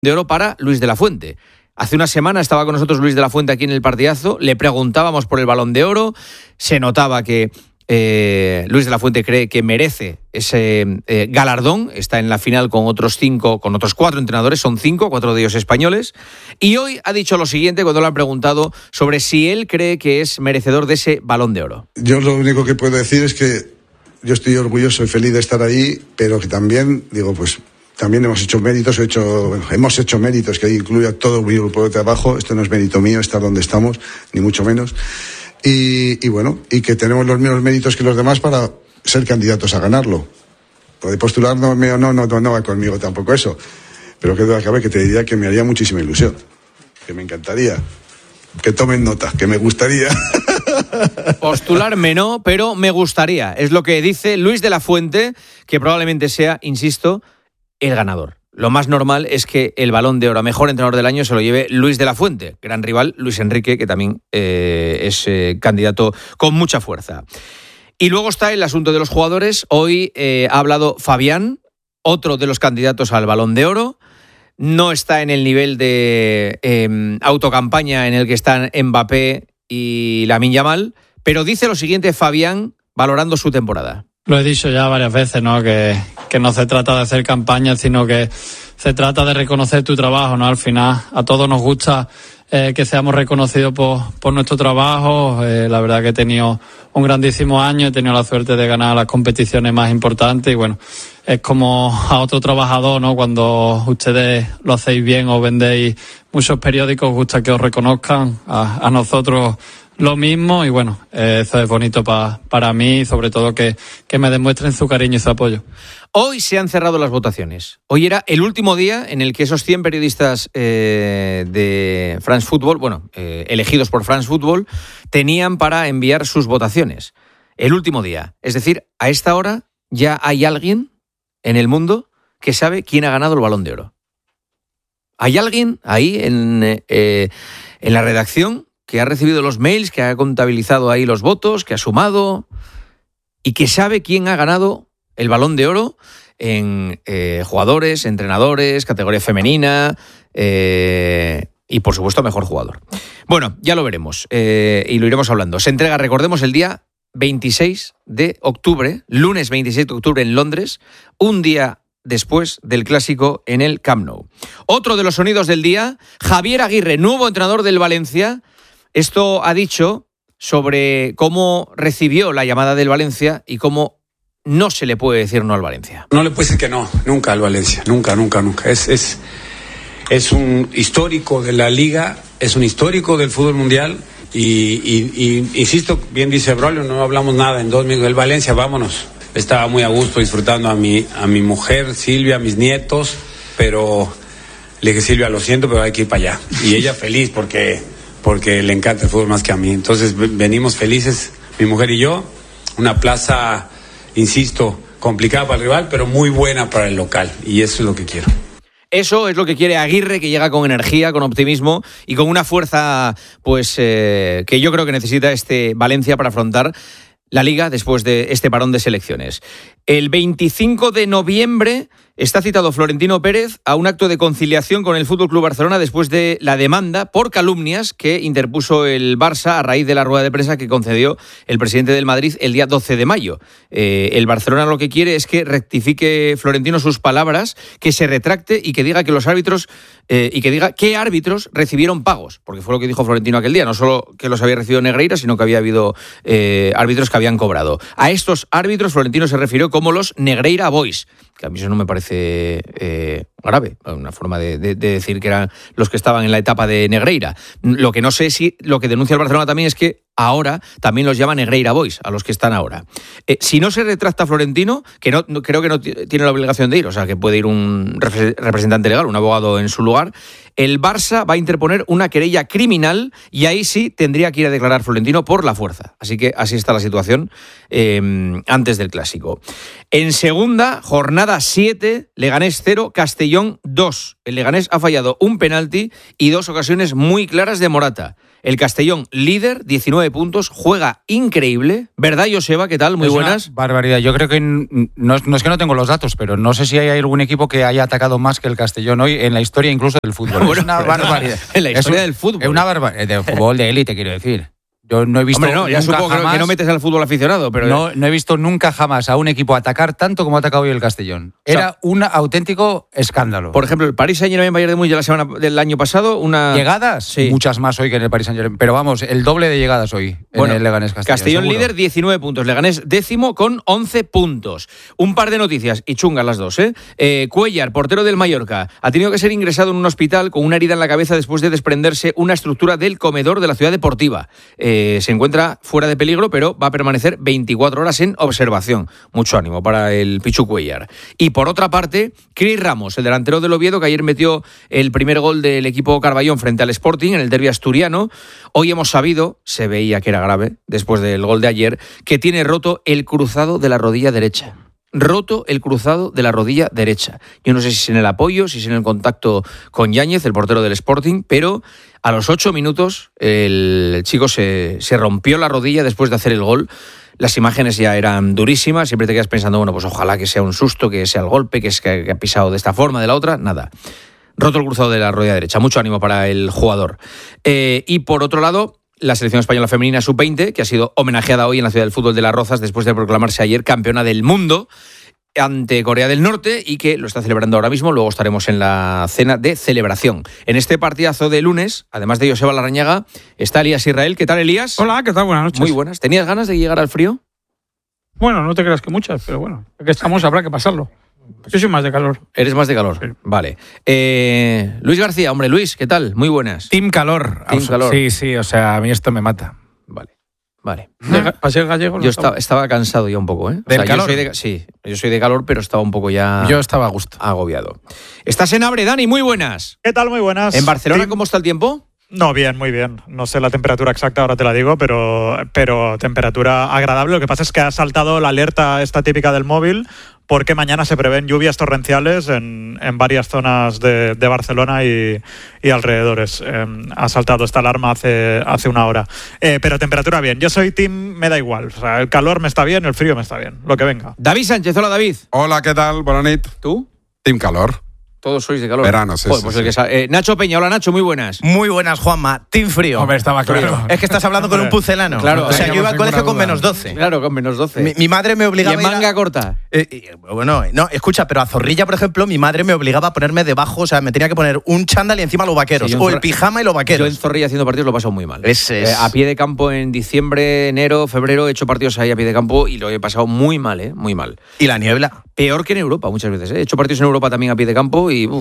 de Oro para Luis de la Fuente. Hace una semana estaba con nosotros Luis de la Fuente aquí en el partidazo, le preguntábamos por el Balón de Oro, se notaba que Luis de la Fuente cree que merece ese galardón, está en la final con otros 4 entrenadores, son 4 de ellos españoles, y hoy ha dicho lo siguiente cuando le han preguntado sobre si él cree que es merecedor de ese Balón de Oro. Yo lo único que puedo decir es que yo estoy orgulloso y feliz de estar ahí, pero que también, también hemos hecho méritos, que ahí incluye a todo mi grupo de trabajo. Esto no es mérito mío estar donde estamos, ni mucho menos. Y que tenemos los mismos méritos que los demás para ser candidatos a ganarlo. Puede postular, no va conmigo tampoco eso. Pero que duda cabe que te diría que me haría muchísima ilusión, que me encantaría, que tomen nota, que me gustaría. Postularme no, pero me gustaría. Es lo que dice Luis de la Fuente, que probablemente sea, insisto, el ganador. Lo más normal es que el Balón de Oro a Mejor Entrenador del Año se lo lleve Luis de la Fuente, gran rival Luis Enrique, que también es candidato con mucha fuerza. Y luego está el asunto de los jugadores. Hoy ha hablado Fabián, otro de los candidatos al Balón de Oro. No está en el nivel de autocampaña en el que están Mbappé y Lamine Yamal, pero dice lo siguiente Fabián valorando su temporada. Lo he dicho ya varias veces, ¿no? Que no se trata de hacer campaña, sino que se trata de reconocer tu trabajo, ¿no? Al final, a todos nos gusta que seamos reconocidos por nuestro trabajo. La verdad que he tenido un grandísimo año, he tenido la suerte de ganar las competiciones más importantes y bueno, es como a otro trabajador, ¿no? Cuando ustedes lo hacéis bien o vendéis muchos periódicos, os gusta que os reconozcan, a nosotros lo mismo y bueno, eso es bonito para mí y sobre todo que me demuestren su cariño y su apoyo. Hoy se han cerrado las votaciones. Hoy era el último día en el que esos 100 periodistas de France Football, elegidos por France Football, tenían para enviar sus votaciones. El último día. Es decir, a esta hora ya hay alguien en el mundo que sabe quién ha ganado el Balón de Oro. Hay alguien ahí en la redacción que ha recibido los mails, que ha contabilizado ahí los votos, que ha sumado y que sabe quién ha ganado el Balón de Oro en jugadores, entrenadores, categoría femenina y, por supuesto, mejor jugador. Bueno, ya lo veremos y lo iremos hablando. Se entrega, recordemos, el día 26 de octubre, lunes 26 de octubre en Londres, un día después del clásico en el Camp Nou. Otro de los sonidos del día, Javier Aguirre, nuevo entrenador del Valencia. Esto ha dicho sobre cómo recibió la llamada del Valencia y cómo no se le puede decir no al Valencia. No le puede decir que no, nunca al Valencia, nunca. Es un histórico de la Liga, es un histórico del fútbol mundial y insisto, bien dice Braulio, no hablamos nada en 2 minutos. El Valencia, vámonos. Estaba muy a gusto disfrutando a mi mujer, Silvia, a mis nietos, pero le dije, Silvia, lo siento, pero hay que ir para allá. Y ella feliz porque le encanta el fútbol más que a mí. Entonces venimos felices, mi mujer y yo, una plaza, insisto, complicada para el rival, pero muy buena para el local, y eso es lo que quiero. Eso es lo que quiere Aguirre, que llega con energía, con optimismo y con una fuerza que yo creo que necesita este Valencia para afrontar la Liga después de este parón de selecciones. El 25 de noviembre está citado Florentino Pérez a un acto de conciliación con el FC Barcelona después de la demanda por calumnias que interpuso el Barça a raíz de la rueda de prensa que concedió el presidente del Madrid el día 12 de mayo. El Barcelona lo que quiere es que rectifique Florentino sus palabras, que se retracte y que diga que los árbitros y que diga qué árbitros recibieron pagos, porque fue lo que dijo Florentino aquel día, no solo que los había recibido Negreira, sino que había habido árbitros que habían cobrado. A estos árbitros Florentino se refirió como los Negreira Boys, que a mí eso no me parece grave, una forma de decir que eran los que estaban en la etapa de Negreira. Lo que no sé si lo que denuncia el Barcelona también es que ahora también los llama Negreira Boys, a los que están ahora. Si no se retracta Florentino, que no creo que no tiene la obligación de ir, o sea que puede ir un representante legal, un abogado en su lugar, el Barça va a interponer una querella criminal y ahí sí tendría que ir a declarar Florentino por la fuerza. Así que así está la situación antes del Clásico. En segunda, jornada 7, Leganés 0, Castellón 2. El Leganés ha fallado un penalti y 2 ocasiones muy claras de Morata. El Castellón, líder, 19 puntos, juega increíble. ¿Verdad, Joseba? ¿Qué tal? Muy buenas. Una barbaridad. Yo creo que no es que no tengo los datos, pero no sé si hay algún equipo que haya atacado más que el Castellón hoy en la historia incluso del fútbol. Bueno, es una barbaridad. En la historia del fútbol. Es una barbaridad. Del fútbol de élite, quiero decir. Yo no he visto. Hombre, no, ya supongo que no metes al fútbol aficionado, pero No he visto nunca jamás a un equipo atacar tanto como ha atacado hoy el Castellón. Era un auténtico escándalo. Por ejemplo, el Paris Saint-Germain Bayern de Múnich la semana del año pasado, ¿Llegadas? Sí. Muchas más hoy que en el Paris Saint-Germain. Pero vamos, el doble de llegadas hoy en el Leganés Castellón. Castellón seguro. líder, 19 puntos. Leganés décimo con 11 puntos. Un par de noticias, y chungas las dos, ¿eh? Cuéllar, portero del Mallorca, ha tenido que ser ingresado en un hospital con una herida en la cabeza después de desprenderse una estructura del comedor de la ciudad deportiva. Se encuentra fuera de peligro, pero va a permanecer 24 horas en observación. Mucho ánimo para el Pichu Cuéllar. Y por otra parte, Cris Ramos, el delantero del Oviedo, que ayer metió el primer gol del equipo Carballón frente al Sporting en el derbi asturiano. Hoy hemos sabido, se veía que era grave, después del gol de ayer, que tiene roto el cruzado de la rodilla derecha. Roto el cruzado de la rodilla derecha. Yo no sé si es en el apoyo, si es en el contacto con Yáñez, el portero del Sporting, pero a los 8 minutos el chico se rompió la rodilla después de hacer el gol. Las imágenes ya eran durísimas, siempre te quedas pensando, bueno, pues ojalá que sea un susto, que sea el golpe, que ha pisado de esta forma, de la otra, nada. Roto el cruzado de la rodilla derecha, mucho ánimo para el jugador. Y por otro lado, la selección española femenina sub-20, que ha sido homenajeada hoy en la ciudad del fútbol de Las Rozas después de proclamarse ayer campeona del mundo ante Corea del Norte y que lo está celebrando ahora mismo. Luego estaremos en la cena de celebración. En este partidazo de lunes, además de Joseba Larrañaga, está Elías Israel. ¿Qué tal, Elías? Hola, ¿qué tal? Buenas noches. Muy buenas. ¿Tenías ganas de llegar al frío? Bueno, no te creas que muchas, pero bueno, aquí estamos, habrá que pasarlo. Yo soy más de calor. Eres más de calor, sí. Vale. Luis García, hombre, Luis, ¿qué tal? Muy buenas. Team calor. Team calor. Sí, o sea, a mí esto me mata. Vale. Para ser gallego no yo estaba cansado ya un poco, ¿eh? ¿Del calor? Yo soy de calor, pero estaba un poco ya... Yo estaba a gusto. Agobiado. Estás en Abre, Dani, muy buenas. ¿Qué tal? Muy buenas. ¿En Barcelona cómo está el tiempo? No, bien, muy bien. No sé la temperatura exacta, ahora te la digo, pero temperatura agradable. Lo que pasa es que ha saltado la alerta esta típica del móvil porque mañana se prevén lluvias torrenciales en varias zonas de Barcelona y alrededores. Ha saltado esta alarma hace una hora. Pero temperatura bien. Yo soy team, me da igual. O sea, el calor me está bien, el frío me está bien. Lo que venga. David Sánchez, hola David. Hola, ¿qué tal? Buenas noches. ¿Tú? Team calor. Todos sois de calor. Verano, sí. Joder, pues el que Nacho Peña, hola Nacho, muy buenas. Muy buenas, Juanma. Team frío. Hombre, estaba claro. Es que estás hablando con un pucelano. Claro. O sea, yo iba al colegio con menos 12. Claro, con menos 12. Mi madre me obligaba ¿Y en manga corta? Bueno, no, escucha, pero a Zorrilla, por ejemplo, mi madre me obligaba a ponerme debajo, o sea, me tenía que poner un chándal y encima los vaqueros. Sí, o el pijama y los vaqueros. Yo en Zorrilla haciendo partidos lo he pasado muy mal. A pie de campo en diciembre, enero, febrero, he hecho partidos ahí a pie de campo y lo he pasado muy mal, muy mal. ¿Y la niebla? Peor que en Europa muchas veces, He hecho partidos en Europa también a pie de campo y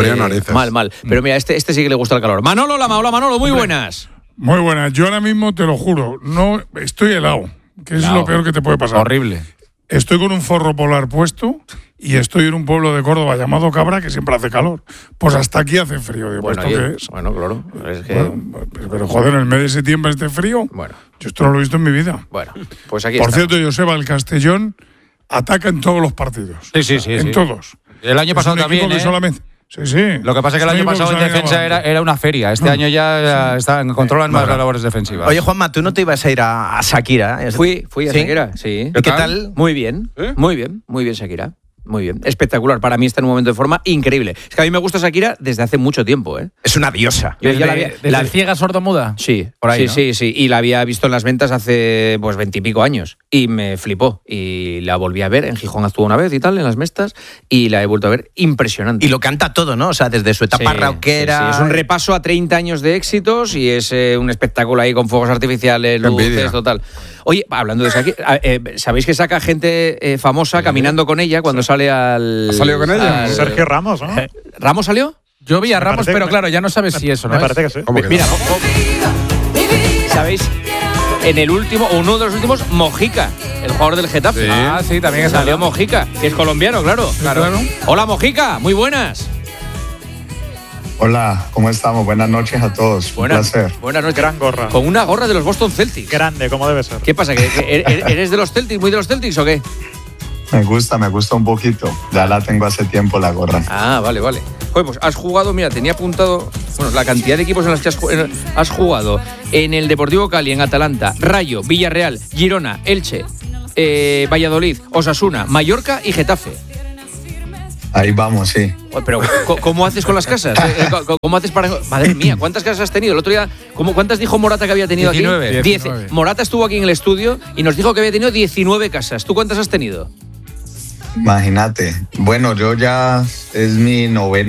mal. Pero mira, este sí que le gusta el calor. Manolo Lama, hola Manolo, muy buenas. Muy buenas. Yo ahora mismo, te lo juro, no estoy helado, que es lo peor que te puede pasar. Horrible. Estoy con un forro polar puesto y estoy en un pueblo de Córdoba llamado Cabra que siempre hace calor. Pues hasta aquí hace frío. Digo, bueno, ¿esto qué es? Bueno, claro. Es que... pero joder, en el mes de septiembre este frío. Bueno. Yo esto no lo he visto en mi vida. Bueno, pues aquí Por está. cierto, Joseba, el Castellón ataca en todos los partidos. Sí. En todos. El año pasado es un también, equipo que solamente... Sí. Lo que pasa es que el año pasado en defensa era una feria. Este año ya controlan más las labores defensivas. Oye, Juanma, ¿tú no te ibas a ir a Shakira? Fui a Shakira, sí. ¿Y qué tal? Muy bien, muy bien Shakira. Muy bien, espectacular. Para mí está en un momento de forma increíble. Es que a mí me gusta Shakira desde hace mucho tiempo, Es una diosa. Yo ya ¿La ciega sordomuda? Sí, por ahí, sí. Y la había visto en las ventas hace 20 y pico años. Y me flipó. Y la volví a ver. En Gijón actuó una vez y tal, en las Mestas. Y la he vuelto a ver. Impresionante. Y lo canta todo, ¿no? O sea, desde su etapa rockera. Sí. Es un repaso a 30 años de éxitos y es un espectáculo ahí con fuegos artificiales, luces, total. Oye, hablando de Shakira, ¿sabéis que saca gente famosa caminando con ella cuando sale al... ¿Ha salido con ella? Sergio Ramos, ¿no? ¿Ramos salió? Yo vi a Ramos, pero claro, ya no sabes si eso, ¿no? Me parece que sí. Mira, ¿sabéis? En el último, uno de los últimos, Mojica, el jugador del Getafe. Sí. Ah, sí, también Salió Mojica, que es colombiano, claro. Hola, Mojica, muy buenas. Hola, ¿cómo estamos? Buenas noches a todos. Un placer. Buenas noches. Gran gorra. Con una gorra de los Boston Celtics. Grande, como debe ser. ¿Qué pasa? ¿Que eres de los Celtics, muy de los Celtics o qué? Me gusta un poquito. Ya la tengo hace tiempo la gorra. Ah, vale. Joder, pues has jugado, mira, tenía apuntado bueno, la cantidad de equipos en los que has jugado, en el Deportivo Cali, en Atalanta, Rayo, Villarreal, Girona, Elche, Valladolid, Osasuna, Mallorca y Getafe. Ahí vamos, sí. Pero, ¿cómo haces con las casas? ¿Cómo haces para...? Madre mía, ¿cuántas casas has tenido? El otro día, ¿cuántas dijo Morata que había tenido 19, aquí? 10. Morata estuvo aquí en el estudio y nos dijo que había tenido 19 casas. ¿Tú cuántas has tenido? Imagínate. Bueno, yo ya es mi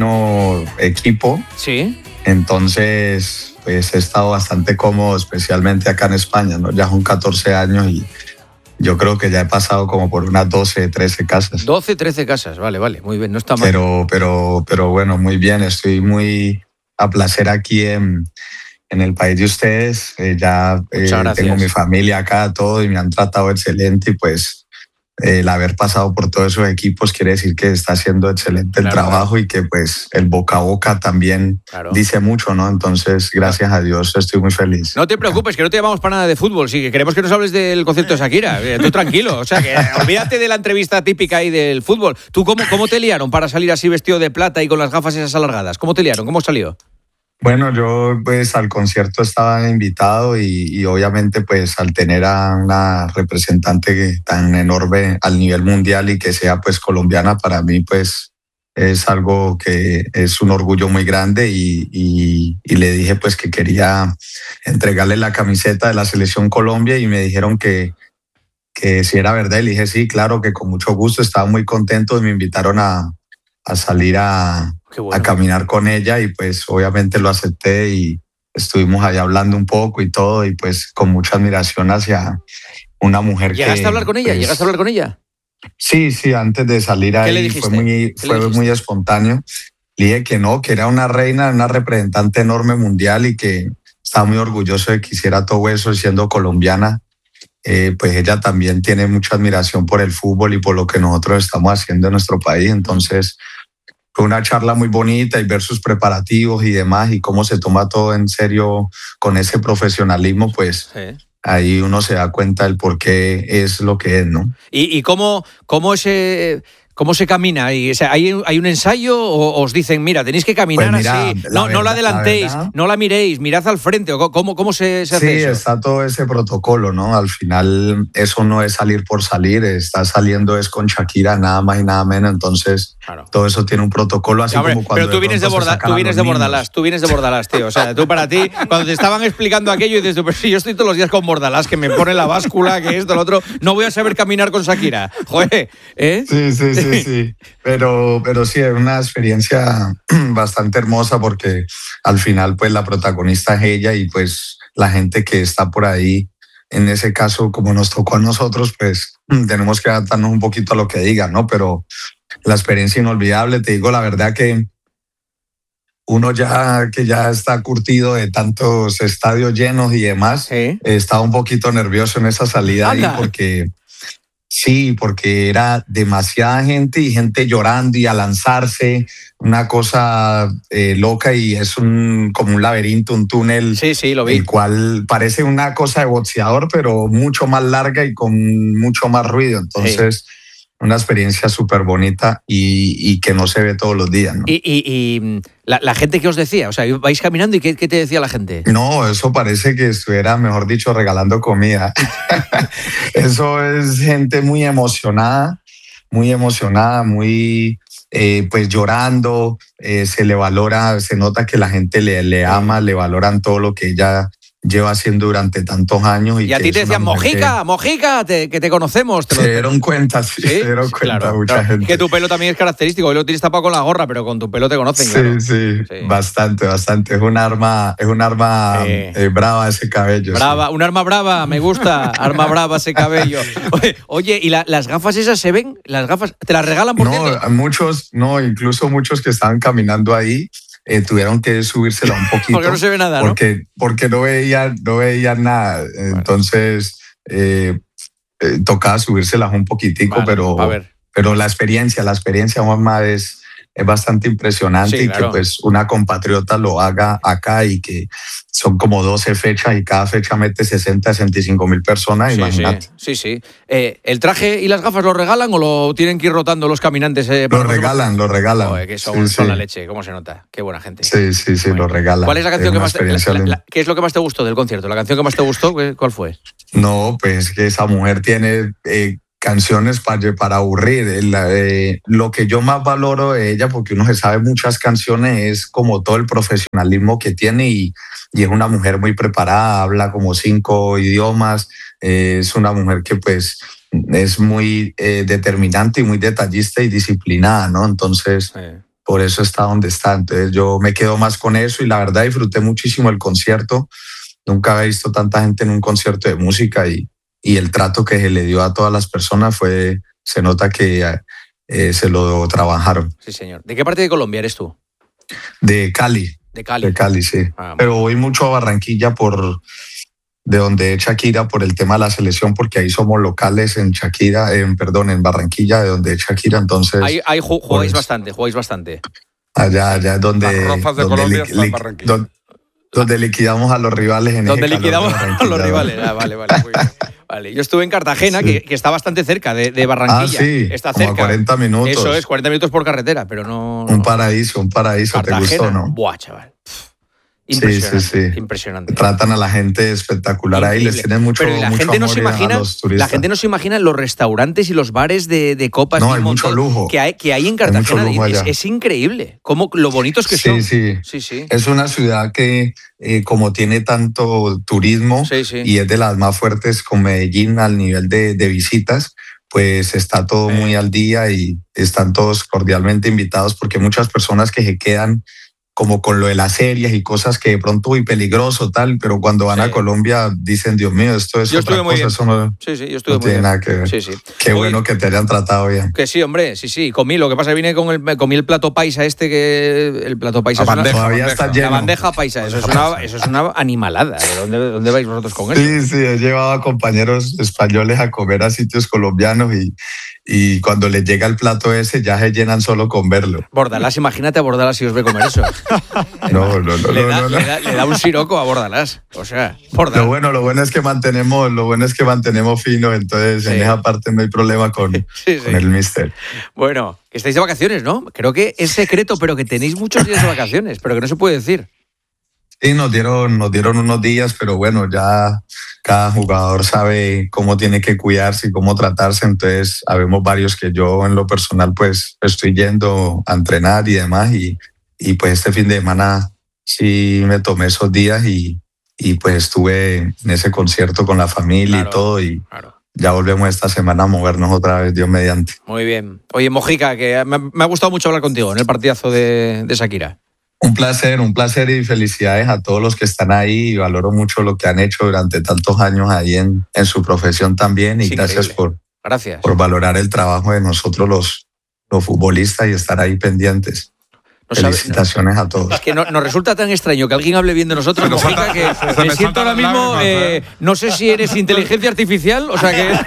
9º equipo. Sí. Entonces, pues he estado bastante cómodo, especialmente acá en España, ¿no? Ya son 14 años y yo creo que ya he pasado como por unas 12, 13 casas. 12, 13 casas, vale, muy bien, no está mal. Pero bueno, muy bien, estoy muy a placer aquí en el país de ustedes. Tengo mi familia acá, todo, y me han tratado excelente y pues el haber pasado por todos esos equipos quiere decir que está haciendo excelente el trabajo y que pues el boca a boca también dice mucho, ¿no? Entonces, gracias a Dios, estoy muy feliz. No te preocupes, que no te llamamos para nada de fútbol, sí, que queremos que nos hables del concierto de Shakira. Tú tranquilo, o sea, que olvídate de la entrevista típica ahí del fútbol. ¿Tú cómo te liaron para salir así vestido de plata y con las gafas esas alargadas? ¿Cómo te liaron? ¿Cómo salió? Bueno, yo pues al concierto estaba invitado y obviamente pues al tener a una representante tan enorme al nivel mundial y que sea pues colombiana, para mí pues es algo que es un orgullo muy grande y le dije pues que quería entregarle la camiseta de la Selección Colombia y me dijeron que si era verdad y le dije sí, claro, que con mucho gusto, estaba muy contento y me invitaron a salir a caminar con ella y pues obviamente lo acepté y estuvimos ahí hablando un poco y todo y pues con mucha admiración hacia una mujer ¿Llegaste a hablar con ella? ¿Llegaste a hablar con ella? Sí, antes de salir ahí fue muy espontáneo. Le dije que no, que era una reina, una representante enorme mundial y que estaba muy orgulloso de que hiciera todo eso siendo colombiana. Pues ella también tiene mucha admiración por el fútbol y por lo que nosotros estamos haciendo en nuestro país. Entonces fue una charla muy bonita y ver sus preparativos y demás y cómo se toma todo en serio con ese profesionalismo, pues ahí uno se da cuenta del por qué es lo que es, ¿no? ¿Y cómo se camina? ¿Hay un ensayo o os dicen, mira, tenéis que caminar pues mira, así, no la adelantéis, no la miréis, mirad al frente? ¿O cómo se hace eso? Sí, está todo ese protocolo, ¿no? Al final eso no es salir por salir, está saliendo es con Shakira, nada más y nada menos, entonces todo eso tiene un protocolo, así como cuando pero tú vienes de Bordalás, tío, o sea, tú para ti, cuando te estaban explicando aquello y dices, pues sí, yo estoy todos los días con Bordalás, que me pone la báscula, que esto, lo otro, no voy a saber caminar con Shakira, joder, ¿eh? Sí, pero sí, es una experiencia bastante hermosa porque al final pues la protagonista es ella y pues la gente que está por ahí, en ese caso como nos tocó a nosotros, pues tenemos que adaptarnos un poquito a lo que digan, ¿no? Pero la experiencia inolvidable, te digo la verdad que uno ya está curtido de tantos estadios llenos y demás, estaba un poquito nervioso en esa salida ahí porque era demasiada gente y gente llorando y a lanzarse, una cosa loca y es como un laberinto, un túnel. Sí, lo vi. El cual parece una cosa de boxeador, pero mucho más larga y con mucho más ruido. Entonces, una experiencia súper bonita y que no se ve todos los días, ¿no? Y la gente, ¿qué os decía? O sea, vais caminando y ¿qué te decía la gente? No, eso parece que estuviera, mejor dicho, regalando comida. Eso es gente muy emocionada, muy pues llorando, se le valora, se nota que la gente le ama, le valoran todo lo que ella lleva haciendo durante tantos años. Y a ti te decían, Mojica, que te conocemos. Se dieron cuenta, se dieron cuenta mucha gente. Que tu pelo también es característico, hoy lo tienes tapado con la gorra, pero con tu pelo te conocen. Sí, bastante. Es un arma brava ese cabello. Brava, un arma brava, me gusta, arma brava ese cabello. Oye, ¿y las gafas esas se ven? ¿Las gafas te las regalan por cierto? Incluso muchos que estaban caminando ahí tuvieron que subírsela un poquito. Porque no se ve nada, porque no veían nada. Entonces, tocaba subírselas un poquitico, pero la experiencia, Juanma, es bastante impresionante y que pues una compatriota lo haga acá y que son como 12 fechas y cada fecha mete 60, 65.000 personas, imagínate. Sí. ¿El traje y las gafas lo regalan o lo tienen que ir rotando los caminantes? Lo regalan. Joder, que son la leche, ¿cómo se nota? Qué buena gente. Sí, lo regalan. ¿Cuál es la canción que más ¿qué es lo que más te gustó del concierto? ¿La canción que más te gustó, cuál fue? No, pues que esa mujer tiene canciones para aburrir. Lo que yo más valoro de ella, porque uno se sabe muchas canciones, es como todo el profesionalismo que tiene y es una mujer muy preparada, habla como 5 idiomas, es una mujer que pues es muy determinante y muy detallista y disciplinada, ¿no? Entonces, por eso está donde está. Entonces yo me quedo más con eso y la verdad disfruté muchísimo el concierto. Nunca había visto tanta gente en un concierto de música y el trato que se le dio a todas las personas se nota que se lo trabajaron. Sí, señor. ¿De qué parte de Colombia eres tú? De Cali. De Cali. De Cali, sí. Pero voy mucho a Barranquilla de donde es Shakira por el tema de la selección, porque ahí somos locales en en Barranquilla, de donde es Shakira, entonces... Ahí jugáis bastante. Allá es donde... Las Rozas de Colombia están en Barranquilla. Donde liquidamos a los rivales. Donde liquidamos a los rivales. Vale, muy bien. Vale. Yo estuve en Cartagena, que está bastante cerca de Barranquilla. Está cerca. Como a 40 minutos. Eso es, 40 minutos por carretera, pero no... Un paraíso. Cartagena, ¿te gustó, no? Buah, chaval. Impresionante, impresionante. Tratan a la gente espectacular. Increíble. Ahí, les tienen mucho amor a los turistas. La gente no se imagina los restaurantes y los bares de copas. No, hay mucho lujo. Que hay en Cartagena. Es increíble. Lo bonitos que son. Sí. Es una ciudad que, como tiene tanto turismo y es de las más fuertes con Medellín al nivel de visitas, pues está todo muy al día y están todos cordialmente invitados, porque muchas personas que se quedan como con lo de las series y cosas que de pronto muy peligroso tal, pero cuando van a Colombia dicen, Dios mío, esto es otra cosa, eso no, yo estuve no tiene nada que ver. Qué bueno que te hayan tratado bien. Que sí, hombre, sí. Comí, lo que pasa es que comí el plato paisa el plato paisa la bandeja paisa, eso es una animalada. ¿Dónde vais vosotros con eso? Sí, he llevado a compañeros españoles a comer a sitios colombianos y cuando les llega el plato ese ya se llenan solo con verlo. Bordalás, imagínate a Bordalás si os ve comer eso. No. Le da un siroco a Bordalás. O sea, Bordalás. Lo bueno es que mantenemos fino, entonces en esa parte no hay problema con el mister. Bueno, que estáis de vacaciones, ¿no? Creo que es secreto, pero que tenéis muchos días de vacaciones, pero que no se puede decir. Sí, nos dieron unos días, pero bueno, ya cada jugador sabe cómo tiene que cuidarse y cómo tratarse, entonces habemos varios que yo en lo personal pues estoy yendo a entrenar y demás y pues este fin de semana sí me tomé esos días y pues estuve en ese concierto con la familia y todo y ya volvemos esta semana a movernos otra vez, Dios mediante. Muy bien. Oye, Mojica, que me ha gustado mucho hablar contigo en el partidazo de Shakira. Un placer y felicidades a todos los que están ahí y valoro mucho lo que han hecho durante tantos años ahí en su profesión también y gracias por valorar el trabajo de nosotros los futbolistas y estar ahí pendientes. Felicitaciones a todos. Es que nos resulta tan extraño que alguien hable bien de nosotros, Mojica, que me siento ahora mismo, no sé si eres inteligencia artificial, o sea que...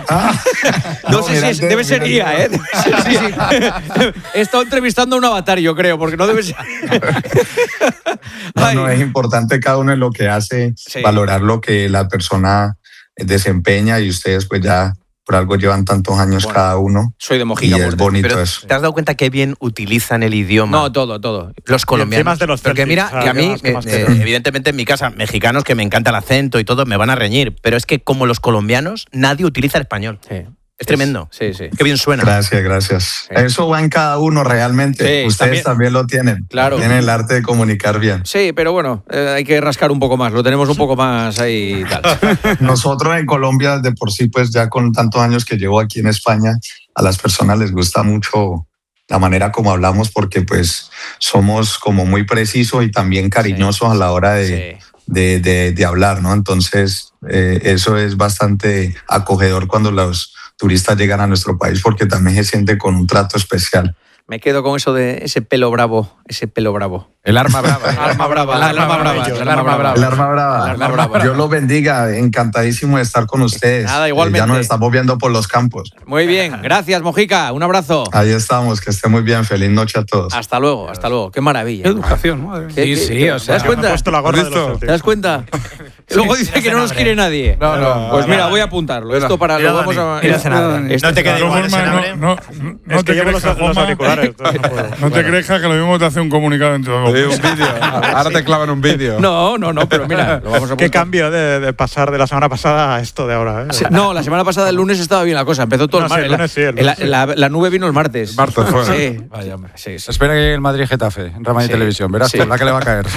no sé si debe ser IA, ¿eh? Sí. He estado entrevistando a un avatar, yo creo, porque no debe ser... No, es importante cada uno en lo que hace, valorar lo que la persona desempeña y ustedes pues ya... Por algo llevan tantos años cada uno. Soy de Mojica. Y es bonito pero eso. ¿Te has dado cuenta qué bien utilizan el idioma? No, todo. Los colombianos. De los porque mira, que a mí, evidentemente en mi casa, mexicanos que me encanta el acento y todo, me van a reñir. Pero es que como los colombianos, nadie utiliza el español. Sí. Es tremendo. Sí. Qué bien suena. Gracias. Sí. Eso va en cada uno realmente. Ustedes también lo tienen. Claro. Tienen el arte de comunicar bien. Sí, pero bueno, hay que rascar un poco más. Lo tenemos un poco más ahí y tal. Nosotros en Colombia, de por sí, pues ya con tantos años que llevo aquí en España, a las personas les gusta mucho la manera como hablamos porque pues somos como muy precisos y también cariñosos a la hora de hablar, ¿no? Entonces, eso es bastante acogedor cuando los turistas llegan a nuestro país porque también se siente con un trato especial. Me quedo con eso de ese pelo bravo, El arma brava. El arma brava. Dios los bendiga, encantadísimo de estar con ustedes. Nada, igualmente. Ya nos estamos viendo por los campos. Muy bien, gracias Mojica, un abrazo. Ahí estamos, que esté muy bien, feliz noche a todos. Hasta luego, qué maravilla. Qué educación, madre mía. Sí, o sea, ¿te das cuenta? ¿Te das cuenta? Luego dice que no nos quiere nadie. No. Pues mira, voy a apuntarlo. Esto para lo vamos a... No te quedes igual, no te crees, no te crees que lo mismo te hace un comunicado dentro de un vídeo. Ahora te clavan un vídeo. No, pero mira, lo vamos a Qué cambio de pasar de la semana pasada a esto de ahora. No, la semana pasada, el lunes, estaba bien la cosa. Empezó todo el martes. La nube vino el martes. Martes fue. Sí. Vaya, hombre. Sí. Espera que el Madrid-Getafe en Rama de Televisión. Verás tú, la que le va a caer.